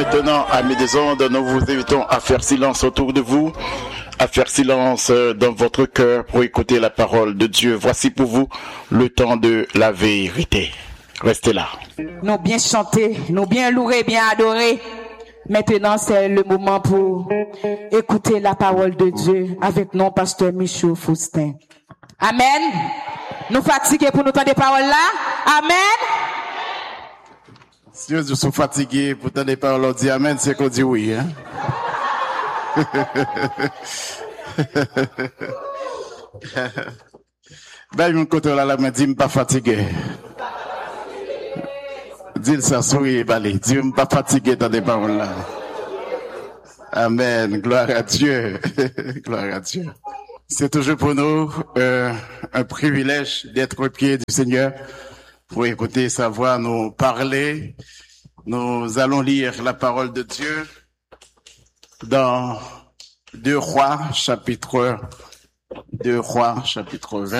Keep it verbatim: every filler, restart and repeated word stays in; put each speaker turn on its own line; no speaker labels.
Maintenant, amis des ondes, nous vous invitons à faire silence autour de vous, à faire silence dans votre cœur pour écouter la parole de Dieu. Voici pour vous le temps de la vérité. Restez là.
Nous bien chanter, nous bien louer, bien adorer. Maintenant, c'est le moment pour écouter la parole de Dieu avec nous, pasteur Michaud Faustin. Amen. Nous fatigués pour nous entendre des paroles là. Amen.
Si nous sommes fatigués pour entendre des paroles, on dit Amen, c'est qu'on dit oui. Hein? Ben, mon côté là, la main dit, je ne suis pas fatigué. Dis ça, souris, balé. Dis, je ne suis pas fatigué dans des paroles là. Amen. Gloire à Dieu. Gloire à Dieu. C'est toujours pour nous euh, un privilège d'être au pied du Seigneur pour écouter sa voix nous parler. Nous allons lire la parole de Dieu dans deux Rois, chapitre deux Rois, chapitre vingt.